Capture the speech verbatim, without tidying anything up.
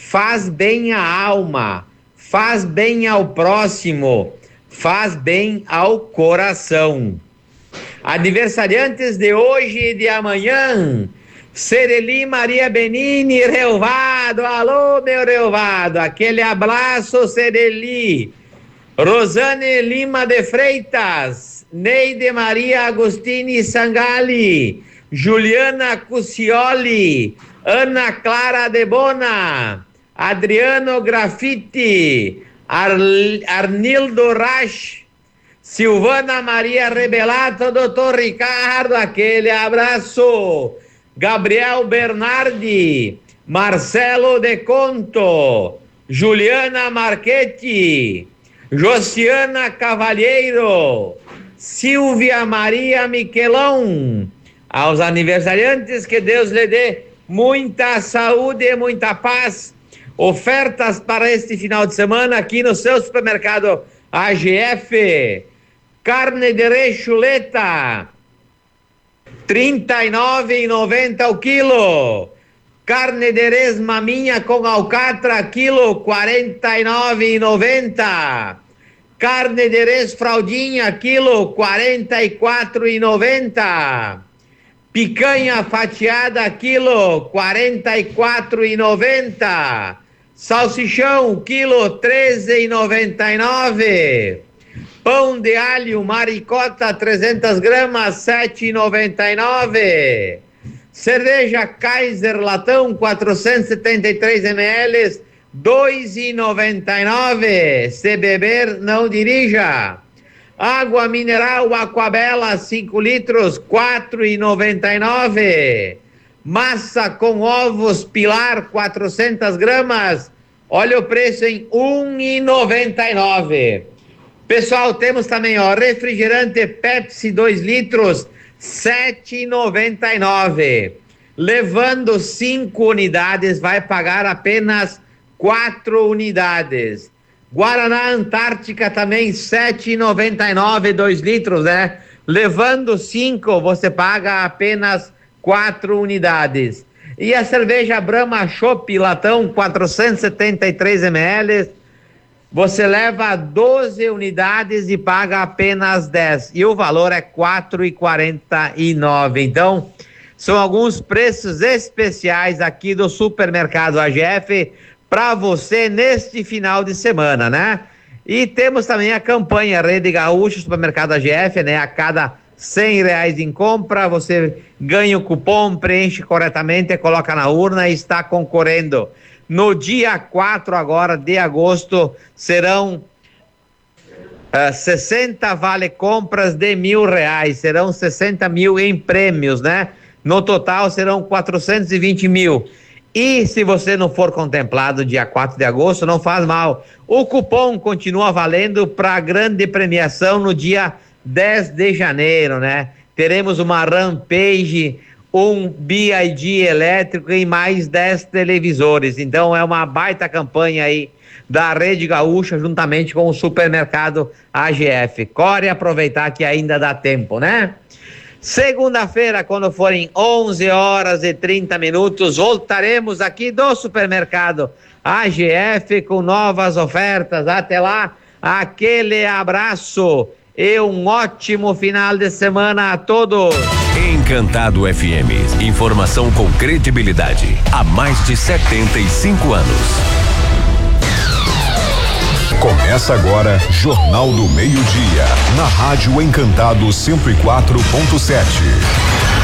faz bem à alma, faz bem ao próximo, faz bem ao coração. Aniversariantes de hoje e de amanhã: Sereli Maria Benini, Relvado. Alô, meu Relvado, aquele abraço, Sereli. Rosane Lima de Freitas, Neide Maria Agostini Sangali, Juliana Cucioli, Ana Clara de Bona, Adriano Grafite, Ar, Arnildo Rasch, Silvana Maria Rebelato, doutor Ricardo, aquele abraço. Gabriel Bernardi, Marcelo De Conto, Juliana Marchetti, Josiana Cavalheiro, Silvia Maria Miquelão. Aos aniversariantes, que Deus lhe dê muita saúde e muita paz. Ofertas para este final de semana aqui no seu supermercado A G F. Carne de res chuleta, trinta e nove reais e noventa centavos o quilo. Carne de res maminha com alcatra, quilo, quarenta e nove reais e noventa centavos. Carne de res fraldinha, quilo, quarenta e quatro reais e noventa centavos. Picanha fatiada, quilo, quarenta e quatro reais e noventa centavos. Salsichão, quilo, treze reais e noventa e nove centavos. Pão de alho Maricota, trezentas gramas, sete reais e noventa e nove centavos. Cerveja Kaiser latão, quatrocentos e setenta e três mililitros, dois reais e noventa e nove centavos. Se beber, não dirija. Água mineral Aquabela, cinco litros, quatro reais e noventa e nove centavos. Massa com ovos Pilar, quatrocentas gramas, olha o preço em um real e noventa e nove centavos. Pessoal, temos também, ó, refrigerante Pepsi dois litros, sete reais e noventa e nove centavos. Levando cinco unidades, vai pagar apenas quatro unidades. Guaraná Antártica também, sete reais e noventa e nove centavos, dois litros, né? Levando cinco, você paga apenas quatro unidades. E a cerveja Brahma Chopp latão, quatrocentos e setenta e três mililitros, você leva doze unidades e paga apenas dez. E o valor é quatro reais e quarenta e nove centavos. Então, são alguns preços especiais aqui do Supermercado A G F para você neste final de semana, né? E temos também a campanha Rede Gaúcha Supermercado A G F, né? A cada cem reais em compra, você ganha o cupom, preenche corretamente, coloca na urna e está concorrendo. No dia quatro agora de agosto, serão uh, sessenta vale compras de mil reais, serão sessenta mil em prêmios, né? No total serão quatrocentos e vinte mil. E se você não for contemplado dia quatro de agosto, não faz mal. O cupom continua valendo para a grande premiação no dia dez de janeiro, né? Teremos uma Rampage, um B I D elétrico e mais dez televisores. Então é uma baita campanha aí da Rede Gaúcha juntamente com o Supermercado A G F. Corre aproveitar que ainda dá tempo, né? Segunda-feira, quando forem onze horas e trinta minutos, voltaremos aqui do Supermercado A G F com novas ofertas. Até lá, aquele abraço e um ótimo final de semana a todos. Encantado F M, informação com credibilidade há mais de setenta e cinco anos. Começa agora Jornal do Meio-Dia, na Rádio Encantado cento e quatro ponto sete.